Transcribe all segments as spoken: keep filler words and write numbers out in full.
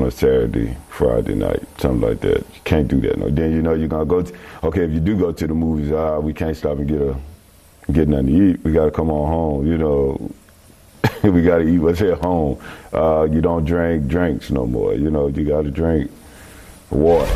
on a Saturday, Friday night, something like that. You can't do that. No. Then you know you're gonna go. To, okay, if you do go to the movies, ah, we can't stop and get a get nothing to eat. We gotta come on home. You know, we gotta eat what's at home. Uh, you don't drink drinks no more. You know, you gotta drink water.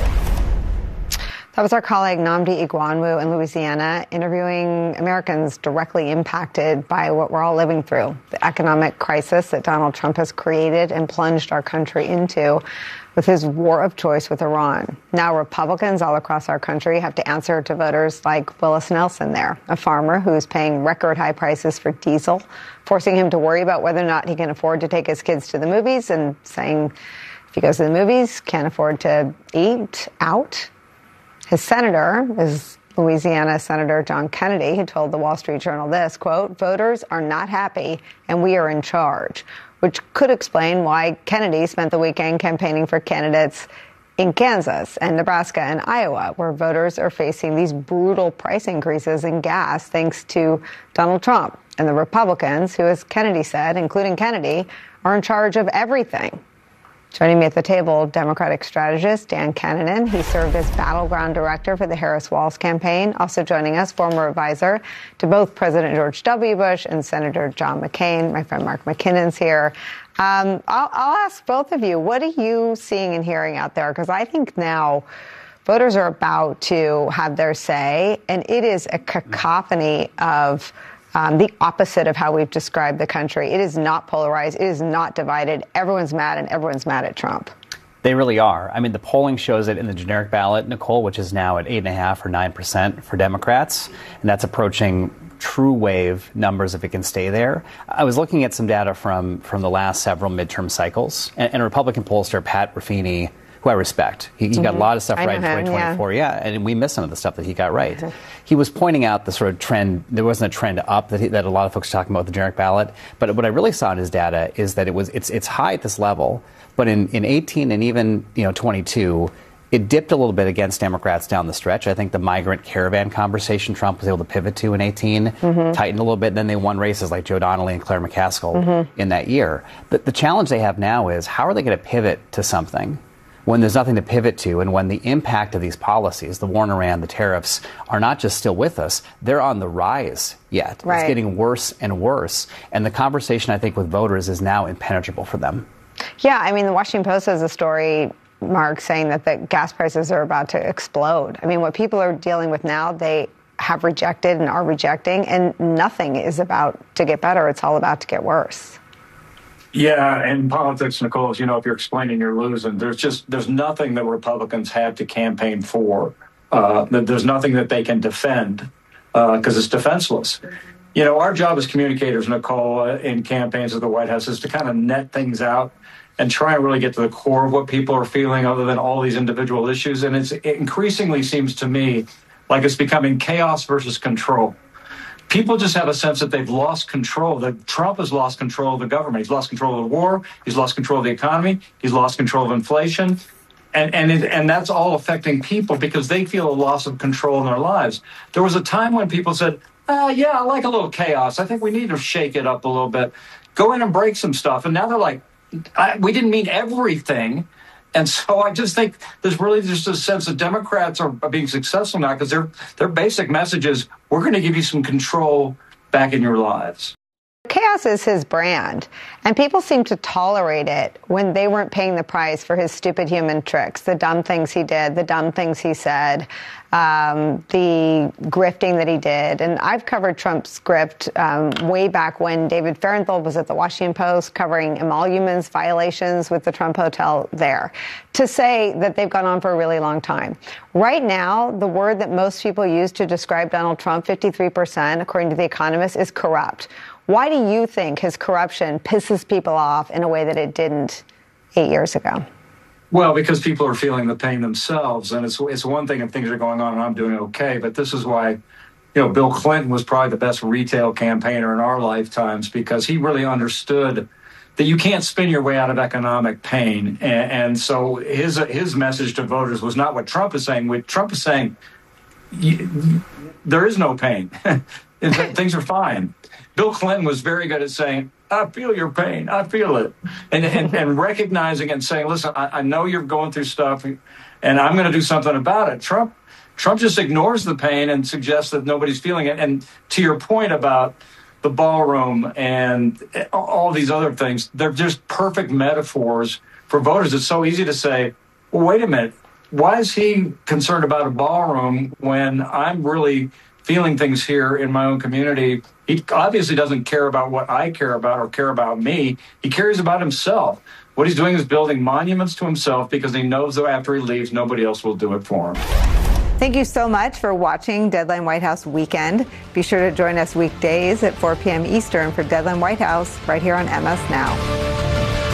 That was our colleague Nnamdi Igwanwu in Louisiana, interviewing Americans directly impacted by what we're all living through, the economic crisis that Donald Trump has created and plunged our country into with his war of choice with Iran. Now Republicans all across our country have to answer to voters like Willis Nelson there, a farmer who's paying record high prices for diesel, forcing him to worry about whether or not he can afford to take his kids to the movies, and saying if he goes to the movies, can't afford to eat out. His senator is Louisiana Senator John Kennedy, who told the Wall Street Journal this, quote, "Voters are not happy and we are in charge," which could explain why Kennedy spent the weekend campaigning for candidates in Kansas and Nebraska and Iowa, where voters are facing these brutal price increases in gas thanks to Donald Trump. And the Republicans, who, as Kennedy said, including Kennedy, are in charge of everything. Joining me at the table, Democratic strategist Dan Kennedy. He served as battleground director for the Harris-Walz campaign. Also joining us, former advisor to both President George W. Bush and Senator John McCain. My friend Mark McKinnon's here. Um, I'll, I'll ask both of you, what are you seeing and hearing out there? Because I think now voters are about to have their say, and it is a cacophony of Um, the opposite of how we've described the country. It is not polarized. It is not divided. Everyone's mad, and everyone's mad at Trump. They really are. I mean, the polling shows it in the generic ballot, Nicole, which is now at eight point five or nine percent for Democrats, and that's approaching true wave numbers if it can stay there. I was looking at some data from, from the last several midterm cycles, and, and Republican pollster Pat Ruffini, who I respect. He, he mm-hmm. got a lot of stuff I right in twenty twenty-four, yeah. yeah, and we missed some of the stuff that he got right. Mm-hmm. He was pointing out the sort of trend. There wasn't a trend up that, he, that a lot of folks are talking about with the generic ballot, but what I really saw in his data is that it was it's it's high at this level, but in, in eighteen and even you know twenty-two, it dipped a little bit against Democrats down the stretch. I think the migrant caravan conversation Trump was able to pivot to in eighteen mm-hmm. tightened a little bit. And then they won races like Joe Donnelly and Claire McCaskill mm-hmm. in that year. But the challenge they have now is how are they going to pivot to something when there's nothing to pivot to, and when the impact of these policies, the war in Iran, the tariffs, are not just still with us, they're on the rise yet. Right. It's getting worse and worse. And the conversation, I think, with voters is now impenetrable for them. Yeah, I mean, the Washington Post has a story, Mark, saying that the gas prices are about to explode. I mean, what people are dealing with now, they have rejected and are rejecting, and nothing is about to get better. It's all about to get worse. Yeah, in politics, Nicole, as you know, if you're explaining, you're losing. There's just there's nothing that Republicans have to campaign for. Uh, there's nothing that they can defend because uh, it's defenseless. You know, our job as communicators, Nicole, uh, in campaigns at the White House is to kind of net things out and try and really get to the core of what people are feeling other than all these individual issues. And it's, it increasingly seems to me like it's becoming chaos versus control. People just have a sense that they've lost control, that Trump has lost control of the government. He's lost control of the war. He's lost control of the economy. He's lost control of inflation. And and it, and that's all affecting people because they feel a loss of control in their lives. There was a time when people said, uh, yeah, I like a little chaos. I think we need to shake it up a little bit. Go in and break some stuff. And now they're like, I, we didn't mean everything. And so I just think there's really just a sense that Democrats are being successful now because their their basic message is we're going to give you some control back in your lives. Chaos is his brand, and people seem to tolerate it when they weren't paying the price for his stupid human tricks, the dumb things he did, the dumb things he said, um, the grifting that he did. And I've covered Trump's grift um, way back when David Fahrenthold was at the Washington Post covering emoluments violations with the Trump Hotel there, to say that they've gone on for a really long time. Right now, the word that most people use to describe Donald Trump, fifty-three percent, according to The Economist, is corrupt. Why do you think his corruption pisses people off in a way that it didn't eight years ago? Well, because people are feeling the pain themselves. And it's it's one thing if things are going on and I'm doing okay. But this is why, you know, Bill Clinton was probably the best retail campaigner in our lifetimes because he really understood that you can't spin your way out of economic pain. And, and so his his message to voters was not what Trump is saying. What Trump is saying, there is no pain. Things are fine. Bill Clinton was very good at saying, I feel your pain. I feel it. And, and, and recognizing and saying, listen, I, I know you're going through stuff, and I'm going to do something about it. Trump, Trump just ignores the pain and suggests that nobody's feeling it. And to your point about the ballroom and all these other things, they're just perfect metaphors for voters. It's so easy to say, well, wait a minute. Why is he concerned about a ballroom when I'm really feeling things here in my own community? He obviously doesn't care about what I care about or care about me. He cares about himself. What he's doing is building monuments to himself because he knows that after he leaves, nobody else will do it for him. Thank you so much for watching Deadline White House Weekend. Be sure to join us weekdays at four p.m. Eastern for Deadline White House right here on M S Now.